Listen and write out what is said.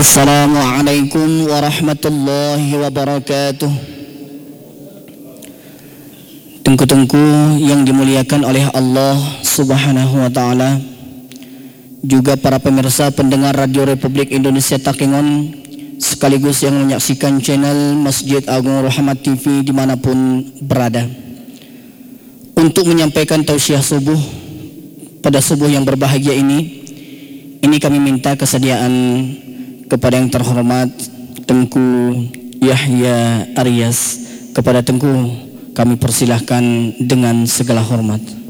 Assalamualaikum warahmatullahi wabarakatuh. Tengku-tengku yang dimuliakan oleh Allah Subhanahu wa ta'ala, juga para pemirsa pendengar Radio Republik Indonesia Takengon, sekaligus yang menyaksikan channel Masjid Agung Rahmat TV dimanapun berada, untuk menyampaikan tausiah subuh pada subuh yang berbahagia ini kami minta kesediaan kepada yang terhormat Tengku Yahya Aryas. Kepada Tengku kami persilahkan dengan segala hormat.